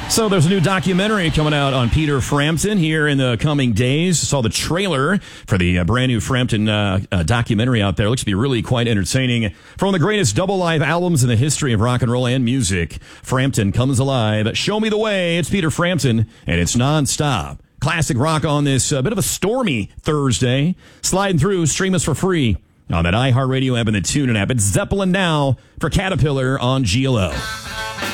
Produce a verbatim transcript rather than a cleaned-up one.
So there's a new documentary coming out on Peter Frampton here in the coming days. Saw the trailer for the uh, brand new Frampton uh, uh, documentary out there. Looks to be really quite entertaining. From the greatest double live albums in the history of rock and roll and music, Frampton comes alive. Show me the way. It's Peter Frampton, and it's nonstop. Classic rock on this uh, bit of a stormy Thursday. Sliding through, stream us for free on that iHeartRadio app and the TuneIn app. It's Zeppelin Now for Caterpillar on G L O.